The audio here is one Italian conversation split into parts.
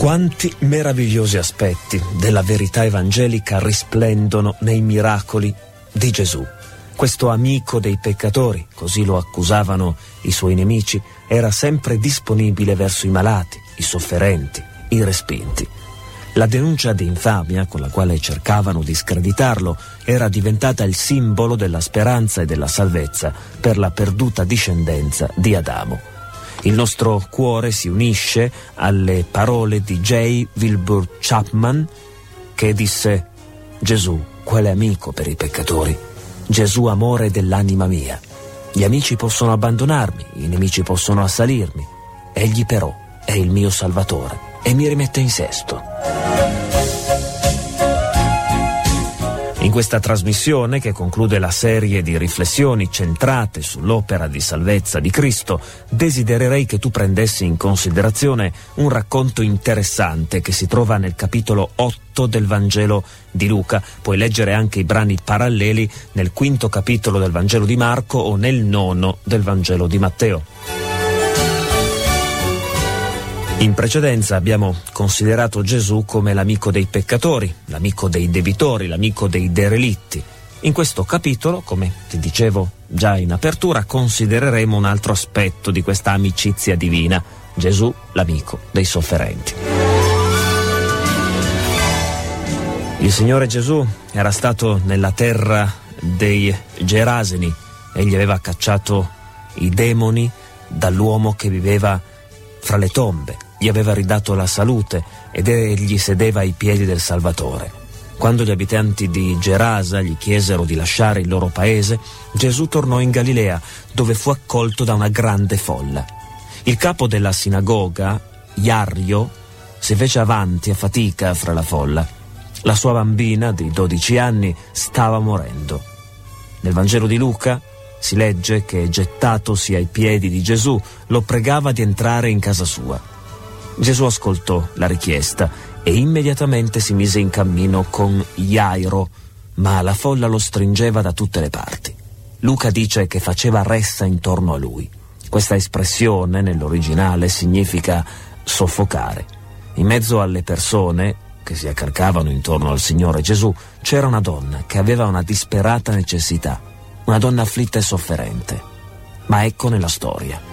Quanti meravigliosi aspetti della verità evangelica risplendono nei miracoli di Gesù. Questo amico dei peccatori, così lo accusavano i suoi nemici, era sempre disponibile verso i malati, i sofferenti, i respinti. La denuncia di infamia con la quale cercavano di screditarlo era diventata il simbolo della speranza e della salvezza per la perduta discendenza di Adamo. Il nostro cuore si unisce alle parole di J. Wilbur Chapman, che disse: Gesù, quale amico per i peccatori, Gesù amore dell'anima mia. Gli amici possono abbandonarmi, i nemici possono assalirmi, egli però è il mio Salvatore e mi rimette in sesto. In questa trasmissione, che conclude la serie di riflessioni centrate sull'opera di salvezza di Cristo, desidererei che tu prendessi in considerazione un racconto interessante che si trova nel capitolo 8 del Vangelo di Luca. Puoi leggere anche i brani paralleli nel 5° capitolo del Vangelo di Marco o nel 9° del Vangelo di Matteo. In precedenza abbiamo considerato Gesù come l'amico dei peccatori, l'amico dei debitori, l'amico dei derelitti. In questo capitolo, come ti dicevo già in apertura, considereremo un altro aspetto di questa amicizia divina: Gesù, l'amico dei sofferenti. Il Signore Gesù era stato nella terra dei Geraseni. Egli aveva cacciato i demoni dall'uomo che viveva fra le tombe. Gli aveva ridato la salute ed egli sedeva ai piedi del Salvatore. Quando gli abitanti di Gerasa gli chiesero di lasciare il loro paese, Gesù tornò in Galilea, dove fu accolto da una grande folla. Il capo della sinagoga, Iario, si fece avanti a fatica fra la folla. La sua bambina di 12 anni stava morendo. Nel Vangelo di Luca si legge che, gettatosi ai piedi di Gesù, lo pregava di entrare in casa sua. Gesù ascoltò la richiesta e immediatamente si mise in cammino con Jairo, ma la folla lo stringeva da tutte le parti. Luca dice che faceva ressa intorno a lui. Questa espressione nell'originale significa soffocare. In mezzo alle persone che si accalcavano intorno al Signore Gesù c'era una donna che aveva una disperata necessità, una donna afflitta e sofferente. Ma ecco nella storia.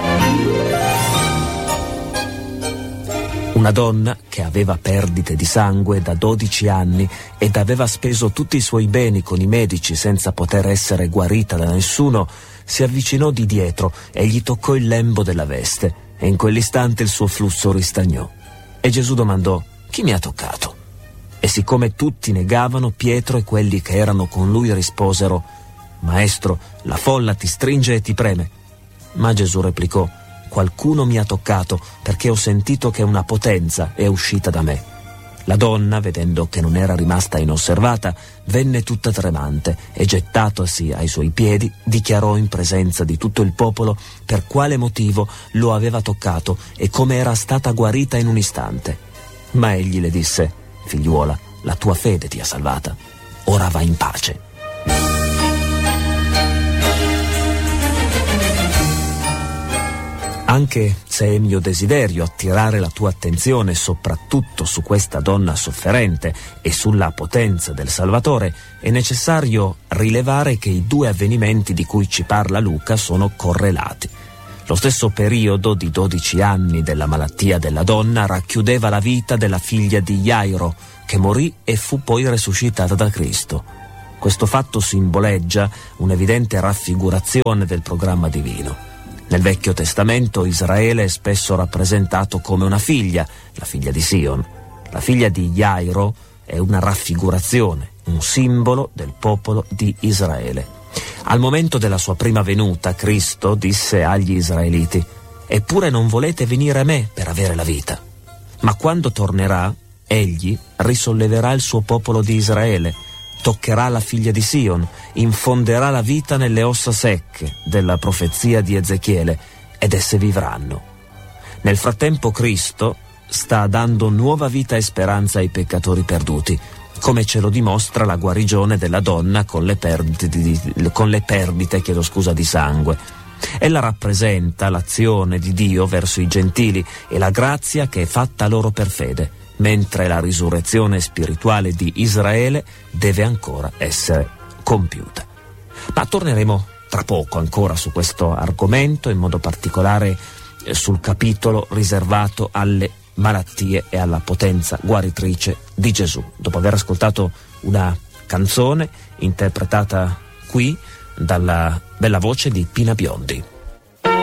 Una donna che aveva perdite di sangue da 12 anni ed aveva speso tutti i suoi beni con i medici senza poter essere guarita da nessuno, si avvicinò di dietro e gli toccò il lembo della veste, e in quell'istante il suo flusso ristagnò. E Gesù domandò: chi mi ha toccato? E siccome tutti negavano, Pietro e quelli che erano con lui risposero: Maestro, la folla ti stringe e ti preme. Ma Gesù replicò: qualcuno mi ha toccato, perché ho sentito che una potenza è uscita da me. La donna, vedendo che non era rimasta inosservata, venne tutta tremante e, gettatosi ai suoi piedi, dichiarò in presenza di tutto il popolo per quale motivo lo aveva toccato e come era stata guarita in un istante. Ma egli le disse: figliuola, la tua fede ti ha salvata. Ora va in pace. Anche se è mio desiderio attirare la tua attenzione soprattutto su questa donna sofferente e sulla potenza del Salvatore, è necessario rilevare che i due avvenimenti di cui ci parla Luca sono correlati. Lo stesso periodo di 12 anni della malattia della donna racchiudeva la vita della figlia di Jairo, che morì e fu poi resuscitata da Cristo. Questo fatto simboleggia un'evidente raffigurazione del programma divino. Nel Vecchio Testamento Israele è spesso rappresentato come una figlia, la figlia di Sion. La figlia di Jairo è una raffigurazione, un simbolo del popolo di Israele. Al momento della sua prima venuta, Cristo disse agli israeliti: «Eppure non volete venire a me per avere la vita». Ma quando tornerà, egli risolleverà il suo popolo di Israele, toccherà la figlia di Sion, infonderà la vita nelle ossa secche della profezia di Ezechiele ed esse vivranno. Nel frattempo Cristo sta dando nuova vita e speranza ai peccatori perduti, come ce lo dimostra la guarigione della donna con le perdite di sangue. Ella rappresenta l'azione di Dio verso i gentili e la grazia che è fatta loro per fede, mentre la risurrezione spirituale di Israele deve ancora essere compiuta. Ma torneremo tra poco ancora su questo argomento, in modo particolare sul capitolo riservato alle malattie e alla potenza guaritrice di Gesù, dopo aver ascoltato una canzone interpretata qui dalla bella voce di Pina Biondi.